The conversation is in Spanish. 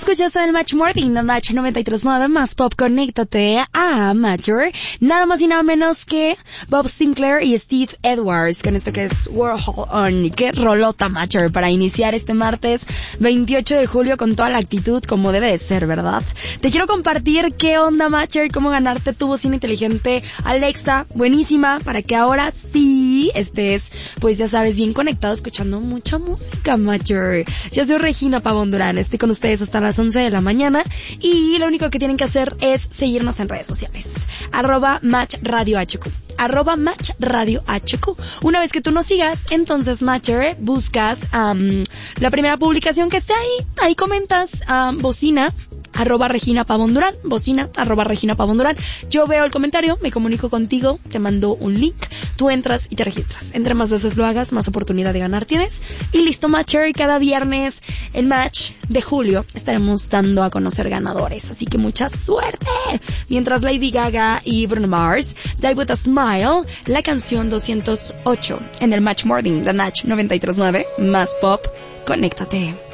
Escuchas el Match Morning, the Match 93.9 más Pop. Conéctate a Mature. Nada más y nada menos que Bob Sinclair y Steve Edwards con esto que es Warhol On. Qué rolota, Mature, para iniciar este martes 28 de julio con toda la actitud como debe de ser, ¿verdad? Te quiero compartir qué onda, Mature, cómo ganarte tu bocina inteligente Alexa, buenísima, para que ahora sí estés, pues ya sabes, bien conectado escuchando mucha música, Mature. Yo soy Regina Pavón Durán, estoy con ustedes hasta las 11 de la mañana y lo único que tienen que hacer es seguirnos en redes sociales. @MatchRadioHQ. @MatchRadioHQ. Una vez que tú nos sigas, entonces, Matcher, buscas la primera publicación que esté ahí comentas bocina @Regina Pavón Durán, bocina @Regina Pavón Durán. Yo veo el comentario, me comunico contigo, te mando un link, tú entras y te registras. Entre más veces lo hagas, más oportunidad de ganar tienes. Y listo, Matcher, cada viernes en Match de julio estaremos dando a conocer ganadores, así que mucha suerte. Mientras Lady Gaga y Bruno Mars, Die With A Smile, la canción 208 en el Match Morning, The Match 93.9, más Pop, conéctate.